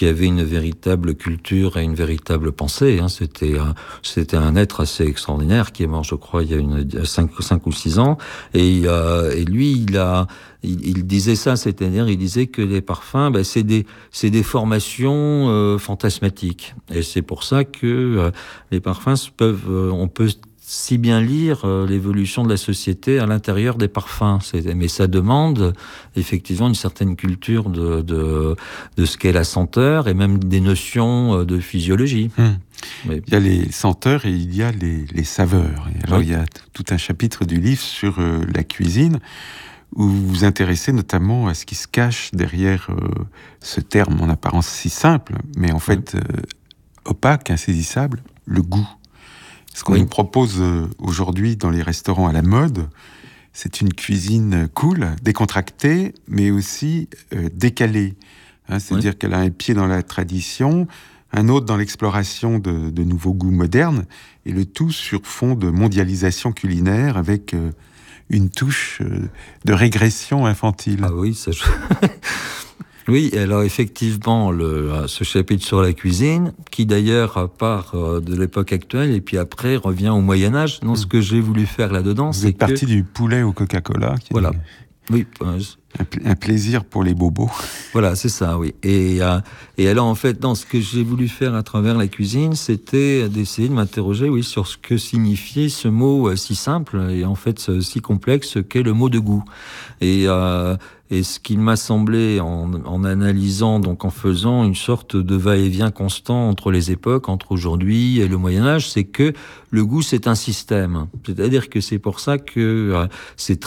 qui avait une véritable culture et une véritable pensée. C'était un être assez extraordinaire qui est mort, je crois, il y a 5 ou 6 ans. Et lui, il disait ça, c'est-à-dire il disait que les parfums, c'est des formations fantasmatiques. Et c'est pour ça que les parfums on peut si bien lire l'évolution de la société à l'intérieur des parfums. Mais ça demande effectivement une certaine culture de ce qu'est la senteur et même des notions de physiologie. Mais... Il y a les senteurs et il y a les saveurs. Et alors, il y a tout un chapitre du livre sur la cuisine où vous vous intéressez notamment à ce qui se cache derrière ce terme en apparence si simple, mais en fait opaque, insaisissable, le goût. Ce qu'on nous propose aujourd'hui dans les restaurants à la mode, c'est une cuisine cool, décontractée, mais aussi décalée. C'est-à-dire qu'elle a un pied dans la tradition, un autre dans l'exploration de nouveaux goûts modernes, et le tout sur fond de mondialisation culinaire avec une touche de régression infantile. Ah oui, ça... Oui, alors effectivement, ce chapitre sur la cuisine, qui d'ailleurs part de l'époque actuelle et puis après revient au Moyen-Âge. Non, ce que j'ai voulu faire là-dedans, c'est parti du poulet au Coca-Cola. Voilà. Oui. Un plaisir pour les bobos. Voilà, c'est ça, oui. Et alors, en fait, ce que j'ai voulu faire à travers la cuisine, c'était d'essayer de m'interroger, sur ce que signifiait ce mot si simple et en fait si complexe qu'est le mot de goût. Et ce qu'il m'a semblé en analysant, donc en faisant une sorte de va-et-vient constant entre les époques, entre aujourd'hui et le Moyen-Âge, c'est que le goût, c'est un système. C'est-à-dire que c'est pour ça que c'est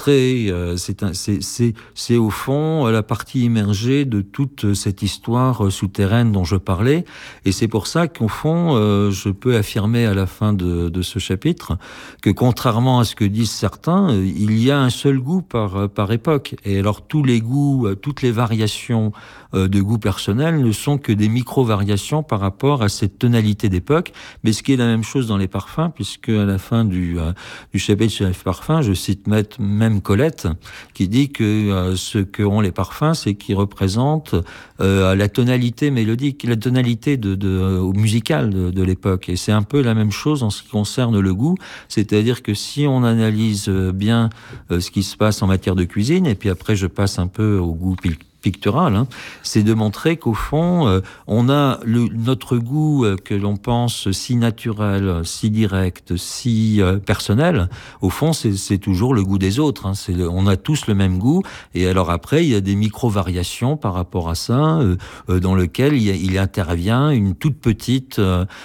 au fond la partie immergée de toute cette histoire souterraine dont je parlais. Et c'est pour ça qu'au fond, je peux affirmer à la fin de ce chapitre que contrairement à ce que disent certains, il y a un seul goût par époque. Et alors tous les goûts, toutes les variations de goût personnel ne sont que des micro-variations par rapport à cette tonalité d'époque. Mais ce qui est la même chose dans les parfums, puisque à la fin du chapitre sur les parfums, je cite même Colette, qui dit que ce qu'ont les parfums, c'est qu'ils représentent la tonalité mélodique, la tonalité musicale de l'époque. Et c'est un peu la même chose en ce qui concerne le goût, c'est-à-dire que si on analyse bien ce qui se passe en matière de cuisine, et puis après je passe un peu au goût pictural, c'est de montrer qu'au fond, on a notre goût que l'on pense si naturel, si direct, si personnel. Au fond, c'est toujours le goût des autres. On a tous le même goût. Et alors après, il y a des micro-variations par rapport à ça, dans lequel il intervient une toute petite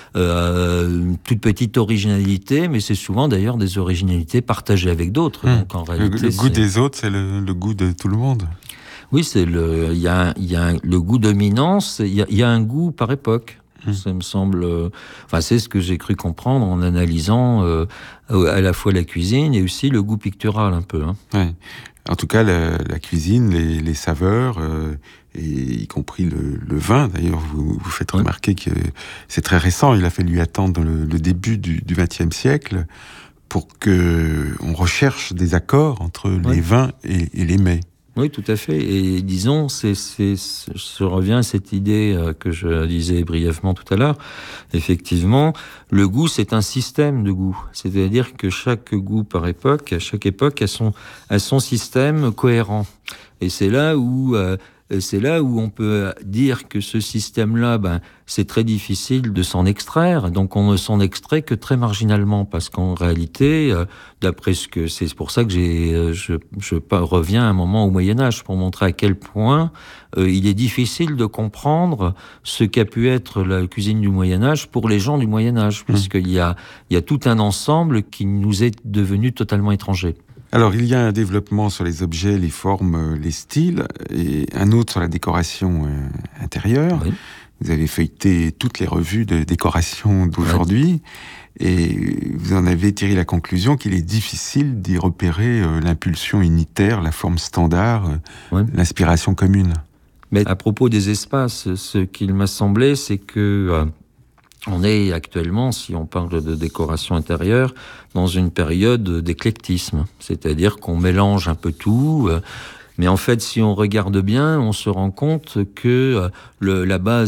originalité, mais c'est souvent d'ailleurs des originalités partagées avec d'autres. Donc en réalité, le goût des autres, c'est le goût de tout le monde. Oui, il y a le goût dominant, il y a un goût par époque. Ça me semble, c'est ce que j'ai cru comprendre en analysant à la fois la cuisine et aussi le goût pictural un peu. Ouais. En tout cas, la cuisine, les saveurs, et y compris le vin. D'ailleurs, vous faites remarquer que c'est très récent. Il a fallu attendre le début du XXe siècle pour que on recherche des accords entre les vins et les mets. Oui, tout à fait. Et disons, je reviens à cette idée que je disais brièvement tout à l'heure. Effectivement, le goût, c'est un système de goût. C'est-à-dire que chaque goût par époque, à chaque époque, a son système cohérent. Et c'est là où on peut dire que ce système-là, c'est très difficile de s'en extraire. Donc, on ne s'en extrait que très marginalement, parce qu'en réalité, c'est pour ça que je reviens un moment au Moyen-Âge pour montrer à quel point il est difficile de comprendre ce qu'a pu être la cuisine du Moyen-Âge pour les gens du Moyen-Âge, puisqu'il y a tout un ensemble qui nous est devenu totalement étranger. Alors, il y a un développement sur les objets, les formes, les styles, et un autre sur la décoration intérieure. Oui. Vous avez feuilleté toutes les revues de décoration d'aujourd'hui, et vous en avez tiré la conclusion qu'il est difficile d'y repérer l'impulsion unitaire, la forme standard, l'inspiration commune. Mais à propos des espaces, ce qu'il m'a semblé, c'est que... on est actuellement, si on parle de décoration intérieure, dans une période d'éclectisme. C'est-à-dire qu'on mélange un peu tout. Mais en fait, si on regarde bien, on se rend compte que la base